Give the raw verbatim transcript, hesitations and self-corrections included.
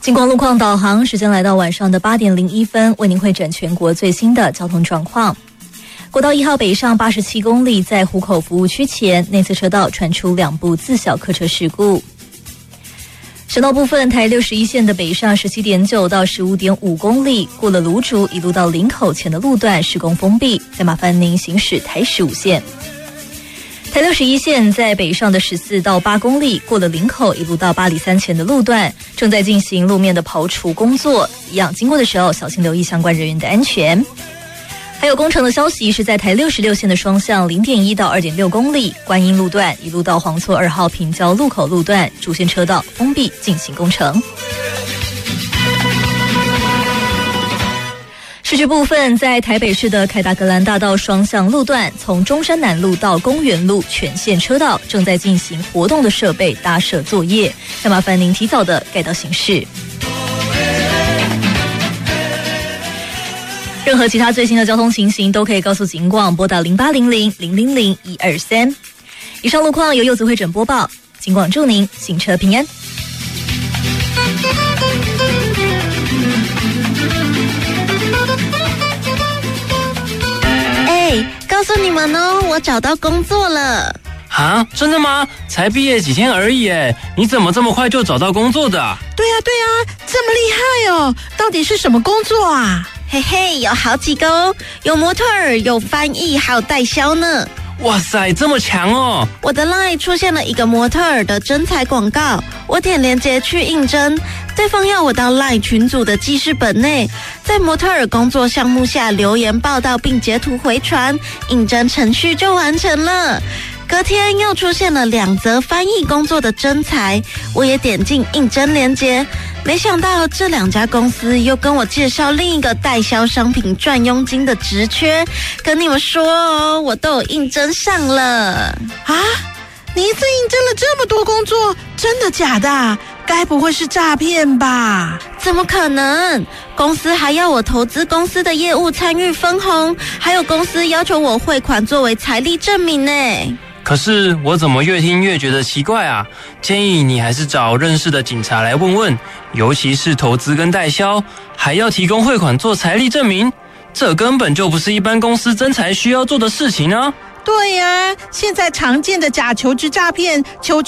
经过路况导航，时间来到晚上的八点零一分，为您会诊全国最新的交通状况。国道一号北上八十七公里，在湖口服务区前内侧车道传出两部自小客车事故。省道部分，台六十一线的北上十七点九到十五点五公里，过了芦竹一路到林口前的路段施工封闭，再麻烦您行驶台十五线。台六十一线在北上的十四到八公里，过了林口一路到八里三前的路段，正在进行路面的刨除工作，一样经过的时候小心留意相关人员的安全。还有工程的消息是在台六十六线的双向零点一到二点六公里，观音路段一路到黄厝二号平交路口路段主线车道封闭进行工程。市区部分，在台北市的凯达格兰大道双向路段，从中山南路到公园路全线车道正在进行活动的设备搭设作业，那麻烦您提早的改道行驶。任何其他最新的交通情形都可以告诉警广，拨打零八零零零零零一二三。以上路况由柚子会诊播报，警广祝您行车平安。 告诉你们哦，我找到工作了。 啊，真的吗？才毕业几天而已耶，你怎么这么快就找到工作的啊？ 对啊对啊，这么厉害哦，到底是什么工作啊？ 嘿嘿，有好几个哦，有模特儿，有翻译，还有代销呢。 哇塞，这么强哦！ 我的 LINE 出现了一个模特儿的征才广告，我点连结去应征，对方要我到 LINE 群组的记事本内，在模特儿工作项目下留言报道并截图回传，应征程序就完成了。隔天又出现了两则翻译工作的征才，我也点进应征连结，没想到这两家公司又跟我介绍另一个代销商品赚佣金的职缺，跟你们说哦，我都有应征上了。 啊，你一次应征了这么多工作，真的假的？该不会是诈骗吧？ 怎么可能？公司还要我投资公司的业务参与分红，还有公司要求我汇款作为财力证明呢。 可是我怎么越听越觉得奇怪啊？建议你还是找认识的警察来问问，尤其是投资跟代销，还要提供汇款做财力证明，这根本就不是一般公司征才需要做的事情啊！ 对呀、啊，现在常见的假求职诈骗、求